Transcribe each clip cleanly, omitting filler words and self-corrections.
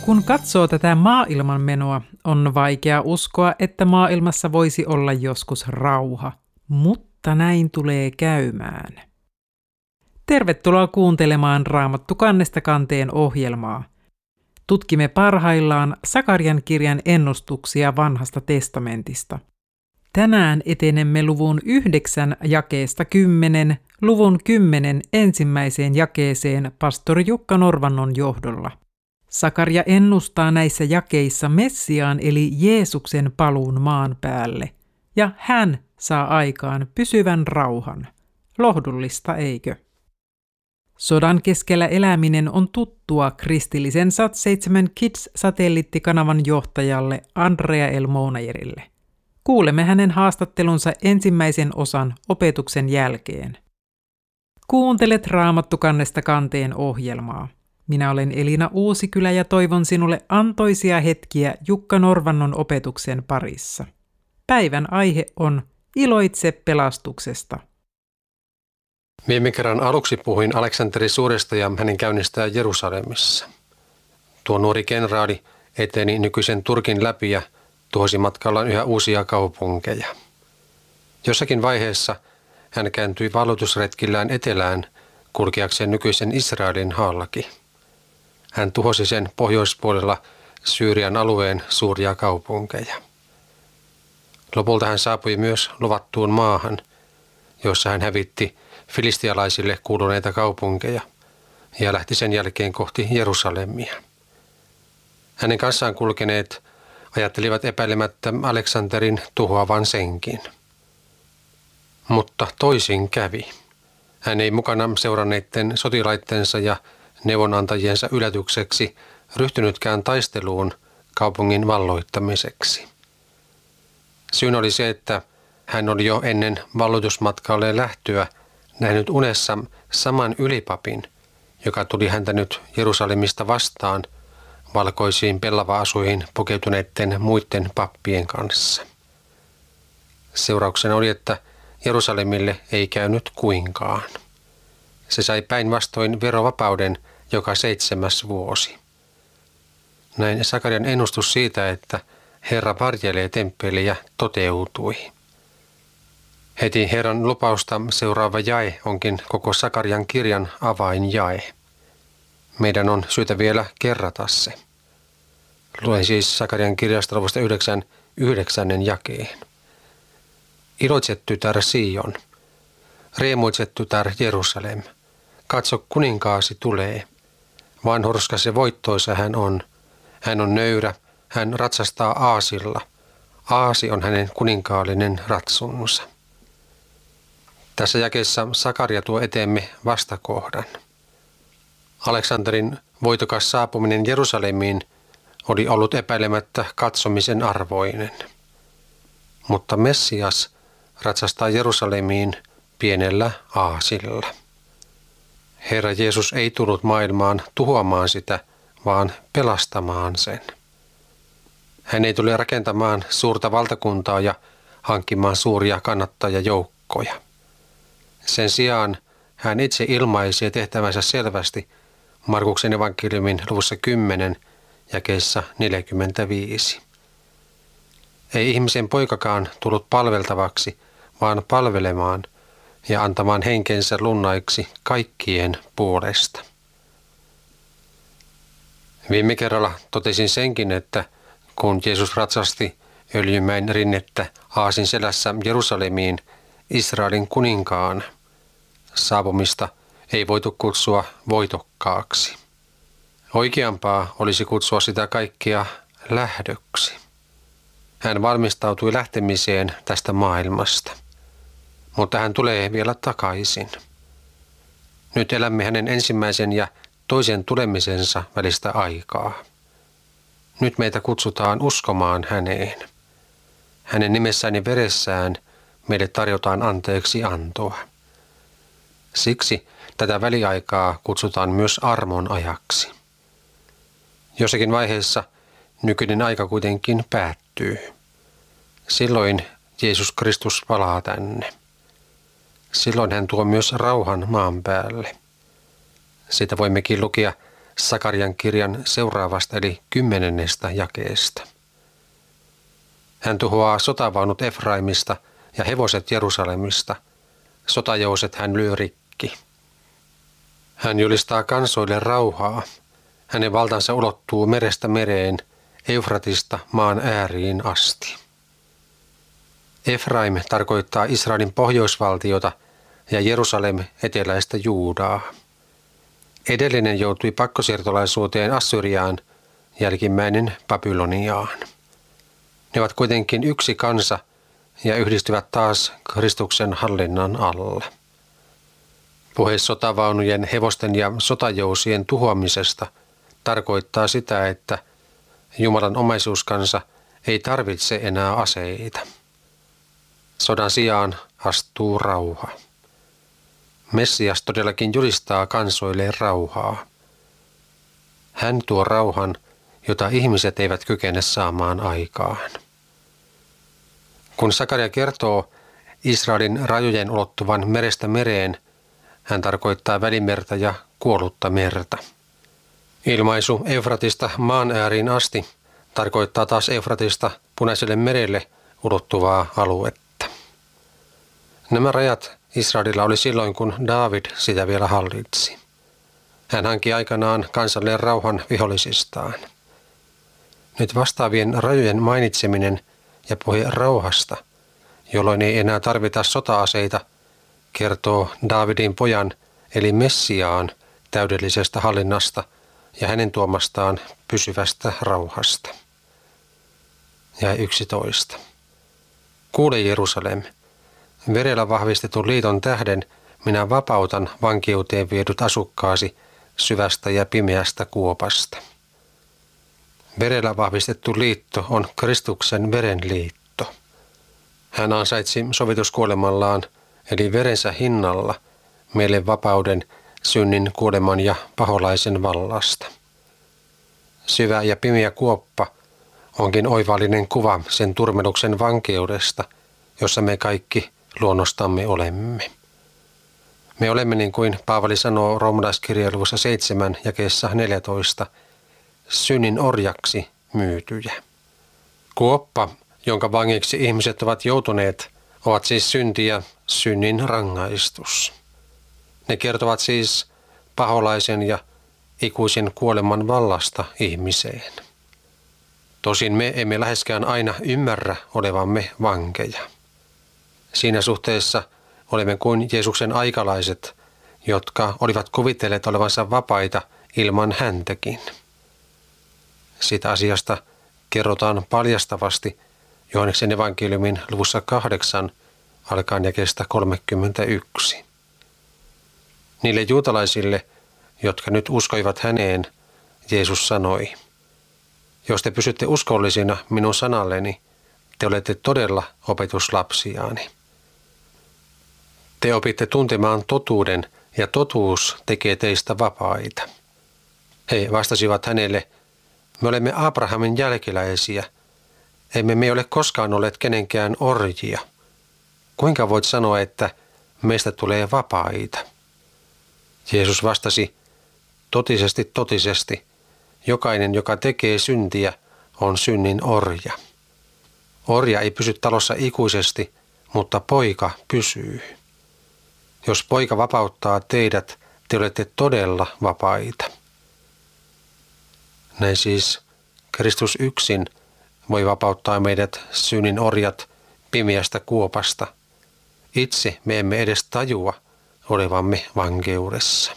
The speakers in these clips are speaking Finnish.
Kun katsoo tätä maailman menoa, on vaikea uskoa, että maailmassa voisi olla joskus rauha, mutta näin tulee käymään. Tervetuloa kuuntelemaan Raamattu kannesta kanteen ohjelmaa. Tutkimme parhaillaan Sakarian kirjan ennustuksia Vanhasta testamentista. Tänään etenemme luvun 9 jakeesta 10, luvun 10 ensimmäiseen jakeeseen pastori Jukka Norvannon johdolla. Sakaria ennustaa näissä jakeissa Messiaan eli Jeesuksen paluun maan päälle, ja hän saa aikaan pysyvän rauhan. Lohdullista, eikö? Sodan keskellä eläminen on tuttua kristillisen Sat7 Kids-satelliittikanavan johtajalle Andrea L. Mounajerille. Kuulemme hänen haastattelunsa ensimmäisen osan opetuksen jälkeen. Kuuntelet Raamattu kannesta kanteen ohjelmaa. Minä olen Elina Uusikylä ja toivon sinulle antoisia hetkiä Jukka Norvannon opetuksen parissa. Päivän aihe on Iloitse pelastuksesta. Viime kerran aluksi puhuin Aleksanteri Suuresta ja hänen käynnistään Jerusalemissa. Tuo nuori kenraali eteni nykyisen Turkin läpi ja tuhosi matkallaan yhä uusia kaupunkeja. Jossakin vaiheessa hän kääntyi valloitusretkillään etelään kulkeakseen nykyisen Israelin halki. Hän tuhosi sen pohjoispuolella Syyrian alueen suuria kaupunkeja. Lopulta hän saapui myös luvattuun maahan, jossa hän hävitti filistialaisille kuuluneita kaupunkeja ja lähti sen jälkeen kohti Jerusalemia. Hänen kanssaan kulkeneet ajattelivat epäilemättä Aleksanterin tuhoavan senkin. Mutta toisin kävi. Hän ei mukana seuranneiden sotilaittensa ja neuvonantajiensa yllätykseksi ryhtynytkään taisteluun kaupungin valloittamiseksi. Syyn oli se, että hän oli jo ennen valloitusmatkalle lähtöä nähnyt unessa saman ylipapin, joka tuli häntä nyt Jerusalemista vastaan valkoisiin pellava-asuihin pukeutuneiden muiden pappien kanssa. Seurauksena oli, että Jerusalemille ei käynyt kuinkaan. Se sai päinvastoin verovapauden joka 7. vuosi. Näin Sakarian ennustus siitä, että Herra varjelee temppeliä, toteutui. Heti Herran lupausta seuraava jae onkin koko Sakarian kirjan avainjae. Meidän on syytä vielä kerrata se. Luen siis Sakarian kirjasta luvusta 9 jakeen. Iloitse tytär Sion, riemuitse tytär Jerusalem, katso kuninkaasi tulee. Vanhurskas ja voittoisa hän on nöyrä, hän ratsastaa aasilla. Aasi on hänen kuninkaallinen ratsunsa. Tässä jakeessa Sakaria tuo eteemme vastakohdan. Aleksanterin voitokas saapuminen Jerusalemiin oli ollut epäilemättä katsomisen arvoinen. Mutta Messias ratsastaa Jerusalemiin pienellä aasilla. Herra Jeesus ei tullut maailmaan tuhoamaan sitä, vaan pelastamaan sen. Hän ei tule rakentamaan suurta valtakuntaa ja hankkimaan suuria kannattajajoukkoja. Sen sijaan hän itse ilmaisi tehtävänsä selvästi Markuksen evankeliumin luvussa 10 jakeessa 45. Ei ihmisen poikakaan tullut palveltavaksi, vaan palvelemaan ja antamaan henkensä lunnaiksi kaikkien puolesta. Viime kerralla totesin senkin, että kun Jeesus ratsasti Öljymäen rinnettä aasin selässä Jerusalemiin Israelin kuninkaan, saapumista ei voitu kutsua voitokkaaksi. Oikeampaa olisi kutsua sitä kaikkea lähdöksi. Hän valmistautui lähtemiseen tästä maailmasta, mutta hän tulee vielä takaisin. Nyt elämme hänen ensimmäisen ja toisen tulemisensa välistä aikaa. Nyt meitä kutsutaan uskomaan häneen. Hänen nimessään ja veressään meille tarjotaan anteeksi antoa. Siksi tätä väliaikaa kutsutaan myös armon ajaksi. Jossakin vaiheessa nykyinen aika kuitenkin päättyy. Silloin Jeesus Kristus palaa tänne. Silloin hän tuo myös rauhan maan päälle. Sitä voimmekin lukea Sakarian kirjan seuraavasta eli 10. jakeesta. Hän tuhoaa sotavaunut Efraimista ja hevoset Jerusalemista. Sotajouset hän lyö rikki. Hän julistaa kansoille rauhaa. Hänen valtansa ulottuu merestä mereen, Eufratista maan ääriin asti. Efraim tarkoittaa Israelin pohjoisvaltiota ja Jerusalem eteläistä Juudaa. Edellinen joutui pakkosiirtolaisuuteen Assyriaan, jälkimmäinen Babyloniaan. Ne ovat kuitenkin yksi kansa ja yhdistyvät taas Kristuksen hallinnan alla. Puhe sotavaunujen, hevosten ja sotajousien tuhoamisesta tarkoittaa sitä, että Jumalan omaisuuskansa ei tarvitse enää aseita. Sodan sijaan astuu rauha. Messias todellakin julistaa kansoille rauhaa. Hän tuo rauhan, jota ihmiset eivät kykene saamaan aikaan. Kun Sakaria kertoo Israelin rajojen ulottuvan merestä mereen, hän tarkoittaa Välimerta ja kuollutta merta. Ilmaisu Eufratista maan ääriin asti tarkoittaa taas Eufratista Punaiselle merelle ulottuvaa aluetta. Nämä rajat Israelilla oli silloin, kun Daavid sitä vielä hallitsi. Hän hankki aikanaan kansalle rauhan vihollisistaan. Nyt vastaavien rajojen mainitseminen ja puhe rauhasta, jolloin ei enää tarvita sota-aseita, kertoo Daavidin pojan eli Messiaan täydellisestä hallinnasta ja hänen tuomastaan pysyvästä rauhasta. Ja 11. Kuule Jerusalem, verellä vahvistetun liiton tähden minä vapautan vankeuteen viedyt asukkaasi syvästä ja pimeästä kuopasta. Verellä vahvistettu liitto on Kristuksen verenliitto. Hän ansaitsi sovituskuolemallaan, eli verensä hinnalla, meille vapauden, synnin, kuoleman ja paholaisen vallasta. Syvä ja pimeä kuoppa onkin oivallinen kuva sen turmeluksen vankeudesta, jossa me kaikki luonnostamme olemme. Me olemme, niin kuin Paavali sanoo roomalaiskirjeen luvussa 7 jakeessa 14, synnin orjaksi myytyjä. Kuoppa, jonka vangiksi ihmiset ovat joutuneet, ovat siis synti ja synnin rangaistus. Ne kertovat siis paholaisen ja ikuisen kuoleman vallasta ihmiseen. Tosin me emme läheskään aina ymmärrä olevamme vankeja. Siinä suhteessa olemme kuin Jeesuksen aikalaiset, jotka olivat kuvitelleet olevansa vapaita ilman häntäkin. Siitä asiasta kerrotaan paljastavasti Johanneksen evankeliumin luvussa 8 alkaen jakeesta 31. Niille juutalaisille, jotka nyt uskoivat häneen, Jeesus sanoi, jos te pysytte uskollisina minun sanalleni, te olette todella opetuslapsiaani. Te opitte tuntemaan totuuden ja totuus tekee teistä vapaita. He vastasivat hänelle, me olemme Abrahamin jälkeläisiä, emme me ole koskaan olleet kenenkään orjia. Kuinka voit sanoa, että meistä tulee vapaita? Jeesus vastasi, totisesti, totisesti, jokainen, joka tekee syntiä, on synnin orja. Orja ei pysy talossa ikuisesti, mutta poika pysyy. Jos poika vapauttaa teidät, te olette todella vapaita. Näin siis Kristus yksin voi vapauttaa meidät synnin orjat pimeästä kuopasta. Itse me emme edes tajua olevamme vankeudessa.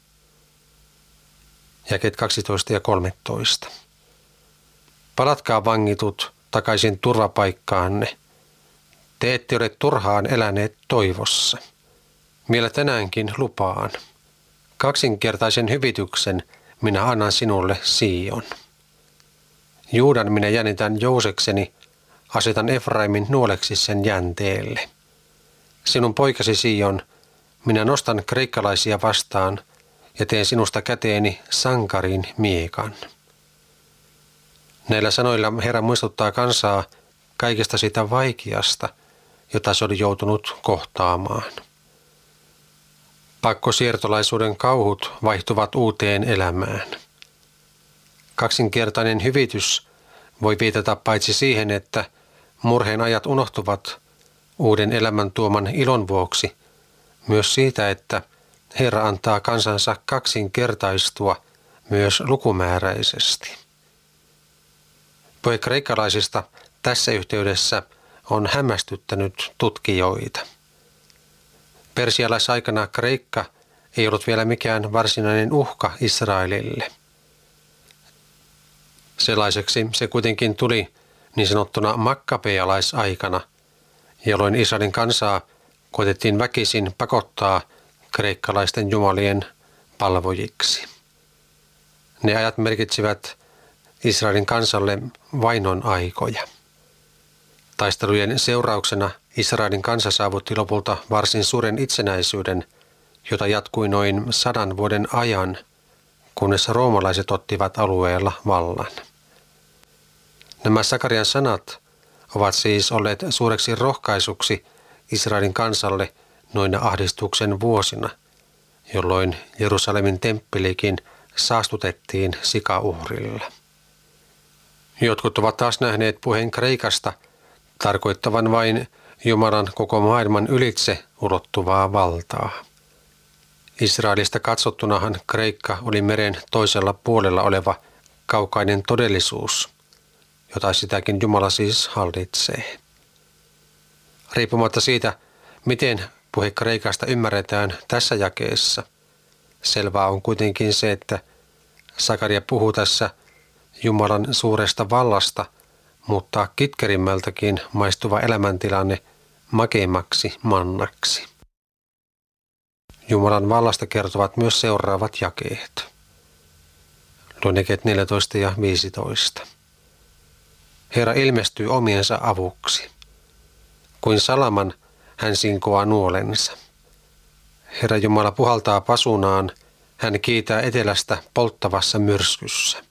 Jakeet 12 ja 13. Palatkaa vangitut takaisin turvapaikkaanne. Te ette ole turhaan eläneet toivossa. Vielä tänäänkin lupaan. Kaksinkertaisen hyvityksen minä annan sinulle Sion. Juudan minä jännitän jousekseni, asetan Efraimin nuoleksi sen jänteelle. Sinun poikasi Sion, minä nostan kreikkalaisia vastaan ja teen sinusta käteeni sankarin miekan. Näillä sanoilla Herra muistuttaa kansaa kaikesta sitä vaikeasta, jota se oli joutunut kohtaamaan. Pakkosiirtolaisuuden kauhut vaihtuvat uuteen elämään. Kaksinkertainen hyvitys voi viitata paitsi siihen, että murheen ajat unohtuvat uuden elämän tuoman ilon vuoksi, myös siitä, että Herra antaa kansansa kaksinkertaistua myös lukumääräisesti. Puhe kreikkalaisista tässä yhteydessä on hämmästyttänyt tutkijoita. Persialaisaikana Kreikka ei ollut vielä mikään varsinainen uhka Israelille. Sellaiseksi se kuitenkin tuli niin sanottuna makkabealaisaikana, jolloin Israelin kansaa koetettiin väkisin pakottaa kreikkalaisten jumalien palvojiksi. Ne ajat merkitsivät Israelin kansalle vainon aikoja. Taistelujen seurauksena Israelin kansa saavutti lopulta varsin suuren itsenäisyyden, jota jatkui noin 100 vuoden ajan, kunnes roomalaiset ottivat alueella vallan. Nämä Sakarian sanat ovat siis olleet suureksi rohkaisuksi Israelin kansalle noina ahdistuksen vuosina, jolloin Jerusalemin temppelikin saastutettiin sikauhrilla. Jotkut ovat taas nähneet puheen Kreikasta tarkoittavan vain Jumalan koko maailman ylitse ulottuvaa valtaa. Israelista katsottunahan Kreikka oli meren toisella puolella oleva kaukainen todellisuus, jota sitäkin Jumala siis hallitsee. Riippumatta siitä, miten puhe Kreikasta ymmärretään tässä jakeessa, selvää on kuitenkin se, että Sakaria puhuu tässä Jumalan suuresta vallasta, mutta kitkerimmältäkin maistuva elämäntilanne makeimmaksi mannaksi. Jumalan vallasta kertovat myös seuraavat jakeet. Luen jakeet 14 ja 15. Herra ilmestyy omiensa avuksi. Kuin salaman hän sinkoaa nuolensa. Herra Jumala puhaltaa pasunaan, hän kiitää etelästä polttavassa myrskyssä.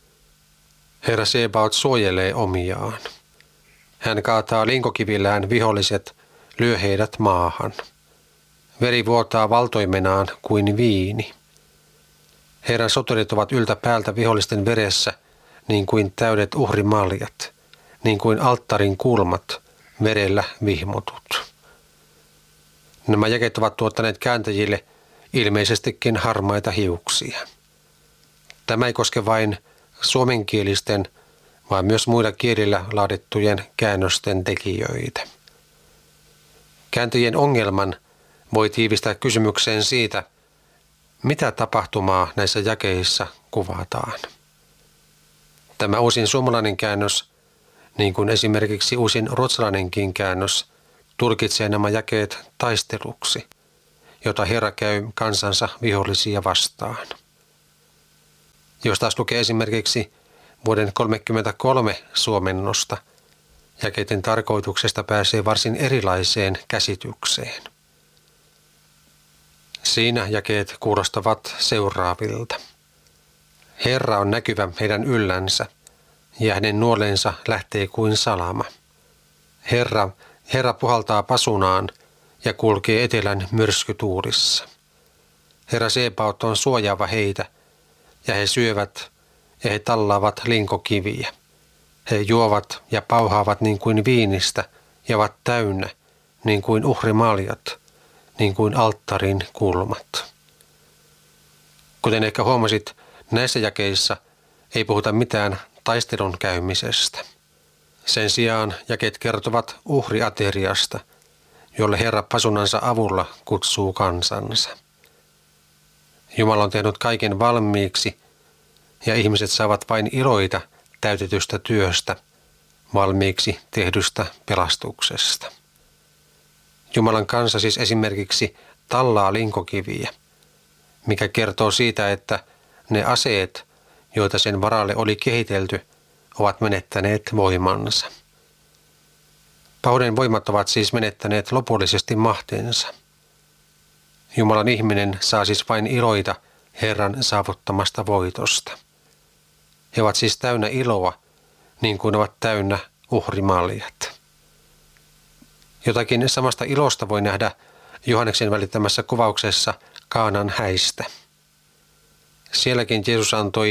Herra Sebaot suojelee omiaan. Hän kaataa linkokivillään viholliset, lyö heidät maahan. Veri vuotaa valtoimenaan kuin viini. Herran soturit ovat yltä päältä vihollisten veressä, niin kuin täydet uhrimaljat, niin kuin alttarin kulmat, verellä vihmotut. Nämä jakeet ovat tuottaneet kääntäjille ilmeisestikin harmaita hiuksia. Tämä ei koske vain suomenkielisten, vaan myös muilla kielillä laadittujen käännösten tekijöitä. Kääntäjien ongelman voi tiivistää kysymykseen siitä, mitä tapahtumaa näissä jakeissa kuvataan. Tämä uusin suomalainen käännös, niin kuin esimerkiksi uusin ruotsalainenkin käännös, tulkitsee nämä jakeet taisteluksi, jota Herra käy kansansa vihollisia vastaan. Jos taas lukee esimerkiksi vuoden 1933 suomennosta, jakeiden tarkoituksesta pääsee varsin erilaiseen käsitykseen. Siinä jakeet kuulostavat seuraavilta. Herra on näkyvä heidän yllänsä, ja hänen nuolensa lähtee kuin salama. Herra puhaltaa pasunaan ja kulkee etelän myrskytuulissa. Herra Sebaot on suojaava heitä, ja he syövät ja he tallaavat linkokiviä. He juovat ja pauhaavat niin kuin viinistä ja ovat täynnä niin kuin uhrimaljat, niin kuin alttarin kulmat. Kuten ehkä huomasit, näissä jakeissa ei puhuta mitään taistelun käymisestä. Sen sijaan jakeet kertovat uhriateriasta, jolle Herra pasunansa avulla kutsuu kansansa. Jumala on tehnyt kaiken valmiiksi, ja ihmiset saavat vain iloita täytetystä työstä, valmiiksi tehdystä pelastuksesta. Jumalan kansa siis esimerkiksi tallaa linkokiviä, mikä kertoo siitä, että ne aseet, joita sen varalle oli kehitelty, ovat menettäneet voimansa. Pahuuden voimat ovat siis menettäneet lopullisesti mahtinsa. Jumalan ihminen saa siis vain iloita Herran saavuttamasta voitosta. He ovat siis täynnä iloa, niin kuin ovat täynnä uhrimaljat. Jotakin samasta ilosta voi nähdä Johanneksen välittämässä kuvauksessa Kaanan häistä. Sielläkin Jeesus antoi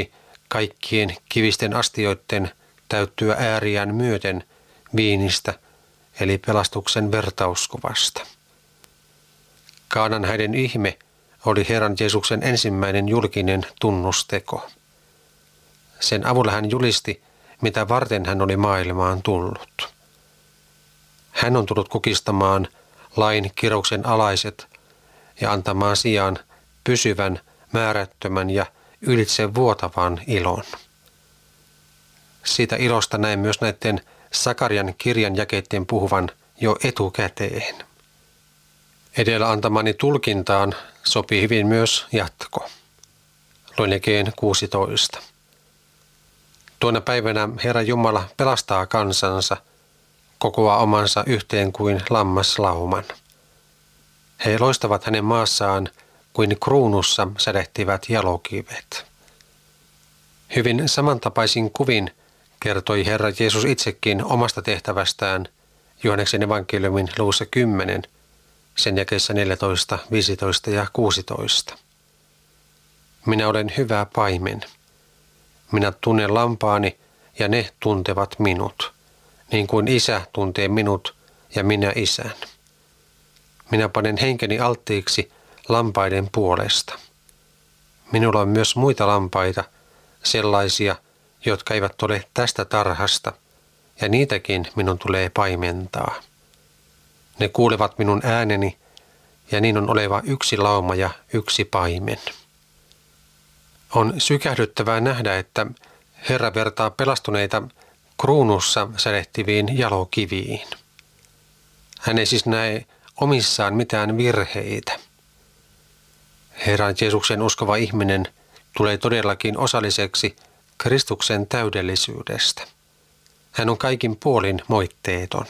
kaikkien kivisten astioiden täyttyä ääriään myöten viinistä, eli pelastuksen vertauskuvasta. Kaanan häiden ihme oli Herran Jeesuksen ensimmäinen julkinen tunnusteko. Sen avulla hän julisti, mitä varten hän oli maailmaan tullut. Hän on tullut kukistamaan lain kirouksen alaiset ja antamaan sijaan pysyvän, määrättömän ja ylitse vuotavan ilon. Siitä ilosta näin myös näiden Sakarian kirjan jakeiden puhuvan jo etukäteen. Edellä antamani tulkintaan sopii hyvin myös jatko. Luen jakeen 16. Tuona päivänä Herra Jumala pelastaa kansansa, kokoaa omansa yhteen kuin lammaslauman. He loistavat hänen maassaan kuin kruunussa sädehtivät jalokivet. Hyvin samantapaisin kuvin kertoi Herra Jeesus itsekin omasta tehtävästään Johanneksen evankeliumin luvussa 10, sen jakeissa 14, 15 ja 16. Minä olen hyvä paimen. Minä tunnen lampaani ja ne tuntevat minut, niin kuin Isä tuntee minut ja minä Isän. Minä panen henkeni alttiiksi lampaiden puolesta. Minulla on myös muita lampaita, sellaisia, jotka eivät ole tästä tarhasta, ja niitäkin minun tulee paimentaa. Ne kuulevat minun ääneni, ja niin on oleva yksi lauma ja yksi paimen. On sykähdyttävää nähdä, että Herra vertaa pelastuneita kruunussa sädehtiviin jalokiviin. Hän ei siis näe omissaan mitään virheitä. Herran Jeesuksen uskova ihminen tulee todellakin osalliseksi Kristuksen täydellisyydestä. Hän on kaikin puolin moitteeton.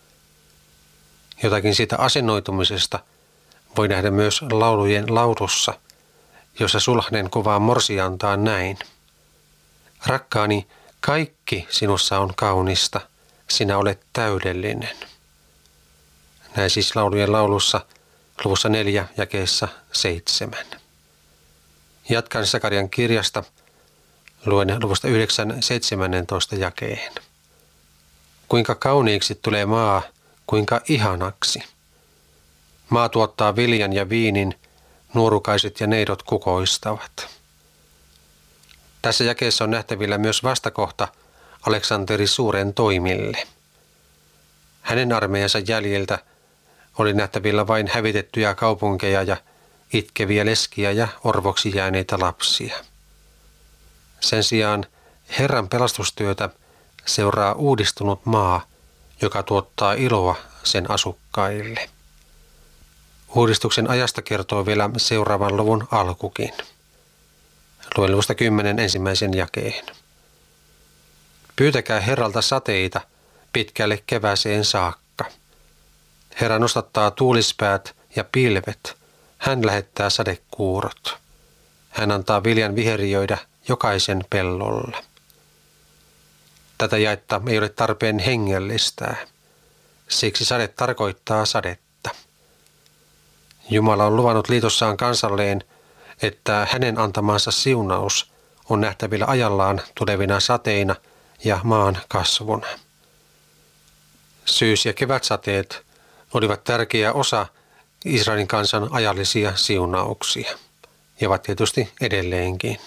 Jotakin siitä asennoitumisesta voi nähdä myös laulujen laulussa, jossa sulhanen kuvaa morsiantaan näin. Rakkaani, kaikki sinussa on kaunista, sinä olet täydellinen. Näin siis laulujen laulussa luvussa 4 jakeessa 7. Jatkan Sakarian kirjasta, luen luvusta 9, 17 jakeen. Kuinka kauniiksi tulee maa, kuinka ihanaksi. Maa tuottaa viljan ja viinin, nuorukaiset ja neidot kukoistavat. Tässä jakeessa on nähtävillä myös vastakohta Aleksanteri Suuren toimille. Hänen armeijansa jäljiltä oli nähtävillä vain hävitettyjä kaupunkeja ja itkeviä leskiä ja orvoksi jääneitä lapsia. Sen sijaan Herran pelastustyötä seuraa uudistunut maa, joka tuottaa iloa sen asukkaille. Uudistuksen ajasta kertoo vielä seuraavan luvun alkukin. Luen luvusta 10 ensimmäisen jakeen. Pyytäkää Herralta sateita pitkälle kevääseen saakka. Herra nostattaa tuulispäät ja pilvet. Hän lähettää sadekuurot. Hän antaa viljan viheriöidä jokaisen pellolla. Tätä jaetta ei ole tarpeen hengellistää. Siksi sade tarkoittaa sadetta. Jumala on luvannut liitossaan kansalleen, että hänen antamansa siunaus on nähtävillä ajallaan tulevina sateina ja maan kasvuna. Syys- ja kevätsateet olivat tärkeä osa Israelin kansan ajallisia siunauksia ja ovat tietysti edelleenkin.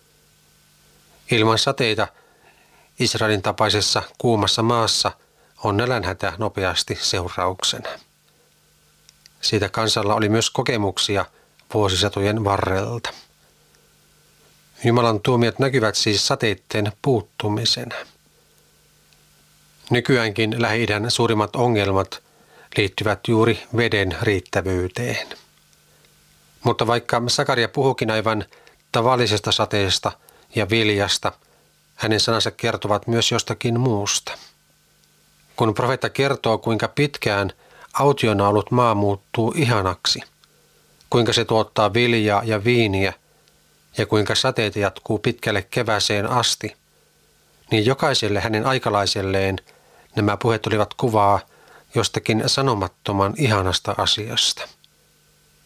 Ilman sateita Israelin tapaisessa kuumassa maassa on nälänhätä nopeasti seurauksena. Siitä kansalla oli myös kokemuksia vuosisatojen varrelta. Jumalan tuomiot näkyvät siis sateitten puuttumisena. Nykyäänkin Lähi-idän suurimmat ongelmat liittyvät juuri veden riittävyyteen. Mutta vaikka Sakaria puhukin aivan tavallisesta sateesta ja viljasta, hänen sanansa kertovat myös jostakin muusta. Kun profeetta kertoo, kuinka pitkään autiona ollut maa muuttuu ihanaksi, kuinka se tuottaa viljaa ja viiniä ja kuinka sateet jatkuu pitkälle kevääseen asti, niin jokaiselle hänen aikalaiselleen nämä puheet olivat kuvaa jostakin sanomattoman ihanasta asiasta.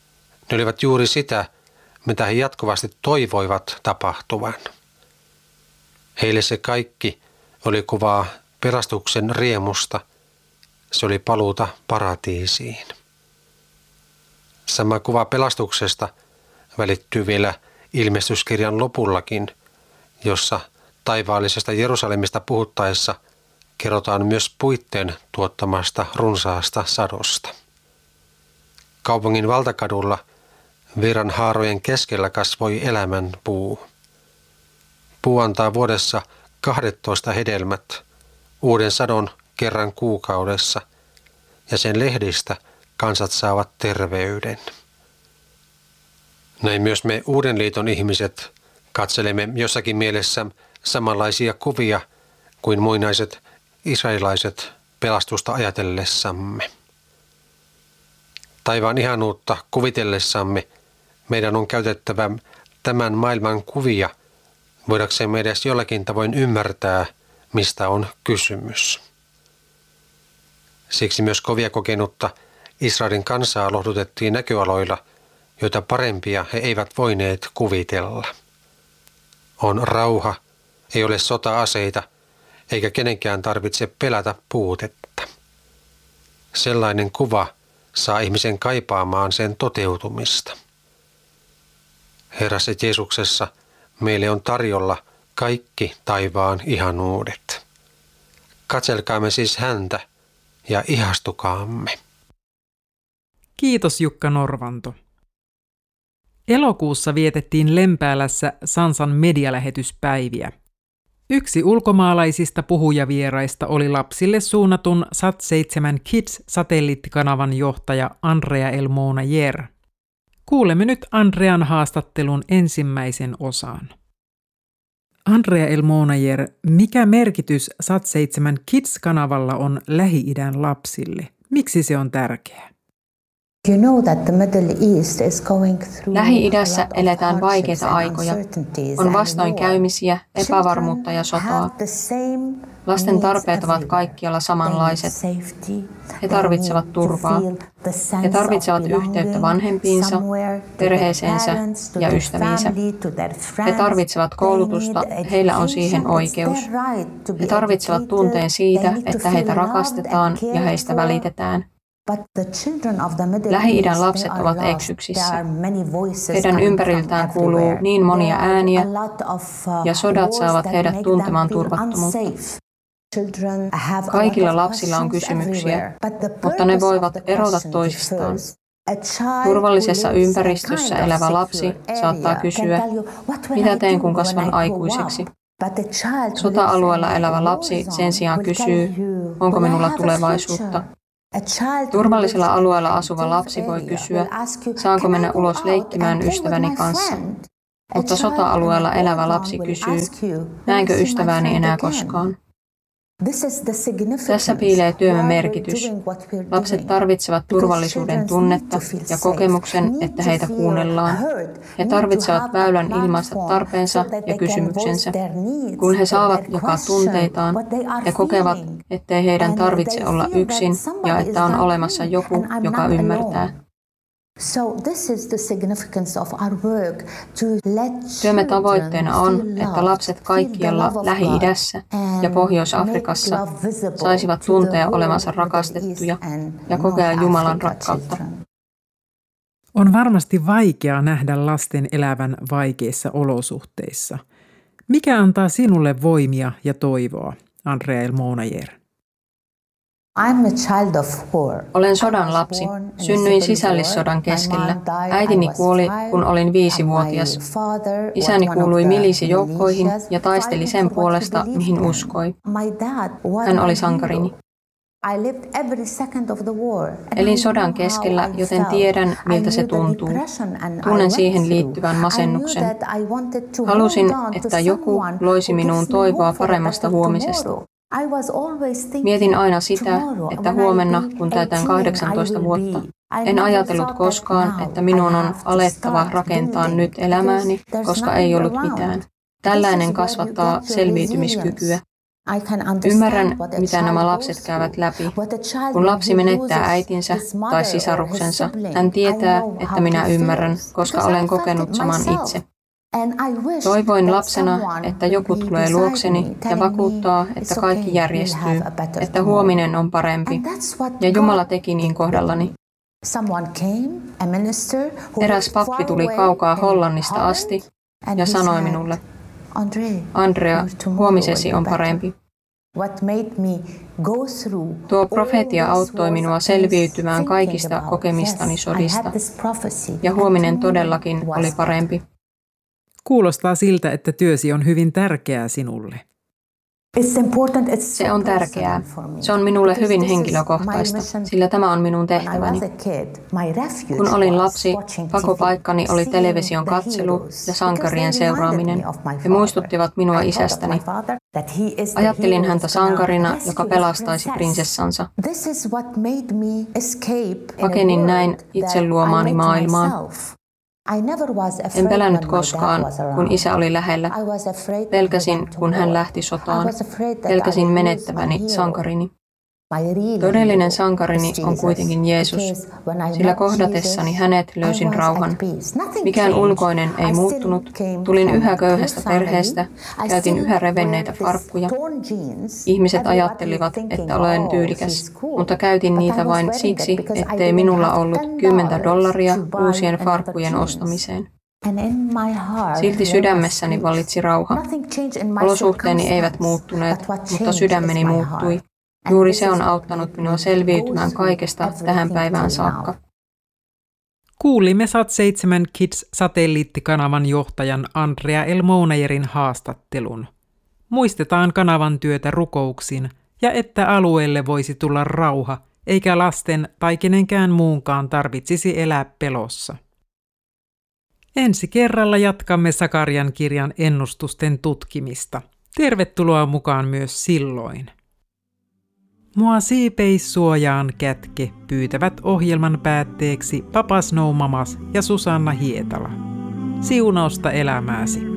Ne olivat juuri sitä, mitä he jatkuvasti toivoivat tapahtuvan. Heille se kaikki oli kuvaa pelastuksen riemusta. Se oli paluuta paratiisiin. Sama kuva pelastuksesta välittyy vielä ilmestyskirjan lopullakin, jossa taivaallisesta Jerusalemista puhuttaessa kerrotaan myös puitteen tuottamasta runsaasta sadosta. Kaupungin valtakadulla virran haarojen keskellä kasvoi elämän puu. Puu antaa vuodessa 12 hedelmät, uuden sadon kerran kuukaudessa, ja sen lehdistä kansat saavat terveyden. Näin myös me Uuden liiton ihmiset katselemme jossakin mielessä samanlaisia kuvia kuin muinaiset israelilaiset pelastusta ajatellessamme. Taivaan ihanuutta kuvitellessamme meidän on käytettävä tämän maailman kuvia, voidaksemme edes jollakin tavoin ymmärtää, mistä on kysymys. Siksi myös kovia kokenutta Israelin kansaa lohdutettiin näköaloilla, joita parempia he eivät voineet kuvitella. On rauha, ei ole sota-aseita, eikä kenenkään tarvitse pelätä puutetta. Sellainen kuva saa ihmisen kaipaamaan sen toteutumista. Herrassa Jeesuksessa meille on tarjolla kaikki taivaan ihanuudet. Katselkaamme siis häntä ja ihastukaamme. Kiitos Jukka Norvanto. Elokuussa vietettiin Lempäälässä Sansan medialähetyspäiviä. Yksi ulkomaalaisista puhujavieraista oli lapsille suunnatun Sat7 Kids-satelliittikanavan johtaja Andrea Elmonayer. Kuulemme nyt Andrean haastattelun ensimmäisen osan. Andrea Elmonayer, mikä merkitys Sat7 Kids-kanavalla on Lähi-idän lapsille? Miksi se on tärkeää? Lähi-idässä eletään vaikeita aikoja. On vastoinkäymisiä, epävarmuutta ja sotaa. Lasten tarpeet ovat kaikkialla samanlaiset. He tarvitsevat turvaa. He tarvitsevat yhteyttä vanhempiinsa, perheeseensä ja ystäviinsä. He tarvitsevat koulutusta, heillä on siihen oikeus. He tarvitsevat tunteen siitä, että heitä rakastetaan ja heistä välitetään. Lähi-idän lapset ovat eksyksissä. Heidän ympäriltään kuuluu niin monia ääniä, ja sodat saavat heidät tuntemaan turvattomuutta. Kaikilla lapsilla on kysymyksiä, mutta ne voivat erota toisistaan. Turvallisessa ympäristössä elävä lapsi saattaa kysyä, mitä teen kun kasvan aikuiseksi? Sota-alueella elävä lapsi sen sijaan kysyy, onko minulla tulevaisuutta? Turvallisella alueella asuva lapsi voi kysyä, saanko mennä ulos leikkimään ystäväni kanssa? Mutta sota-alueella elävä lapsi kysyy, näenkö ystävääni enää koskaan? Tässä piilee työmme merkitys. Lapset tarvitsevat turvallisuuden tunnetta ja kokemuksen, että heitä kuunnellaan. He tarvitsevat väylän ilmaista tarpeensa ja kysymyksensä. Kun he saavat jakaa tunteitaan, he kokevat, ettei heidän tarvitse olla yksin ja että on olemassa joku, joka ymmärtää. Työmme tavoitteena on, että lapset kaikkialla Lähi-idässä ja Pohjois-Afrikassa saisivat tuntea olevansa rakastettuja ja kokea Jumalan rakkautta. On varmasti vaikea nähdä lasten elävän vaikeissa olosuhteissa. Mikä antaa sinulle voimia ja toivoa, Andrea Elmonayer? Olen sodan lapsi. Synnyin sisällissodan keskellä. Äitini kuoli, kun olin 5-vuotias. Isäni kuului milisijoukkoihin ja taisteli sen puolesta, mihin uskoi. Hän oli sankarini. Elin sodan keskellä, joten tiedän, miltä se tuntuu. Tunnen siihen liittyvän masennuksen. Halusin, että joku loisi minuun toivoa paremmasta huomisesta. Mietin aina sitä, että huomenna, kun täytän 18 vuotta, en ajatellut koskaan, että minun on alettava rakentaa nyt elämääni, koska ei ollut mitään. Tällainen kasvattaa selviytymiskykyä. Ymmärrän, mitä nämä lapset käyvät läpi. Kun lapsi menettää äitinsä tai sisaruksensa, hän tietää, että minä ymmärrän, koska olen kokenut saman itse. Toivoin lapsena, että joku tulee luokseni ja vakuuttaa, että kaikki järjestyy, että huominen on parempi. Ja Jumala teki niin kohdallani. Eräs pappi tuli kaukaa Hollannista asti ja sanoi minulle, Andrea, huomisesi on parempi. Tuo profeetia auttoi minua selviytymään kaikista kokemistani sodista, ja huominen todellakin oli parempi. Kuulostaa siltä, että työsi on hyvin tärkeää sinulle. Se on tärkeää. Se on minulle hyvin henkilökohtaista, sillä tämä on minun tehtäväni. Kun olin lapsi, pakopaikkani oli television katselu ja sankarien seuraaminen. He muistuttivat minua isästäni. Ajattelin häntä sankarina, joka pelastaisi prinsessansa. Pakenin näin itse luomaani maailmaan. En pelännyt koskaan, kun isä oli lähellä. Pelkäsin, kun hän lähti sotaan. Pelkäsin menettäväni sankarini. Todellinen sankarini on kuitenkin Jeesus, sillä kohdatessani hänet löysin rauhan. Mikään ulkoinen ei muuttunut. Tulin yhä köyhästä perheestä, käytin yhä revenneitä farkkuja. Ihmiset ajattelivat, että olen tyylikäs, mutta käytin niitä vain siksi, ettei minulla ollut $10 uusien farkkujen ostamiseen. Silti sydämessäni vallitsi rauha. Olosuhteeni eivät muuttuneet, mutta sydämeni muuttui. Juuri se on auttanut minua selviytymään kaikesta tähän päivään saakka. Kuulimme Sat7 Kids-satelliittikanavan johtajan Andrea L. Mounayerin haastattelun. Muistetaan kanavan työtä rukouksin ja että alueelle voisi tulla rauha, eikä lasten tai kenenkään muunkaan tarvitsisi elää pelossa. Ensi kerralla jatkamme Sakarian kirjan ennustusten tutkimista. Tervetuloa mukaan myös silloin. Mua siipeissuojaan kätke pyytävät ohjelman päätteeksi Papa Snow Mamas ja Susanna Hietala. Siunausta elämääsi!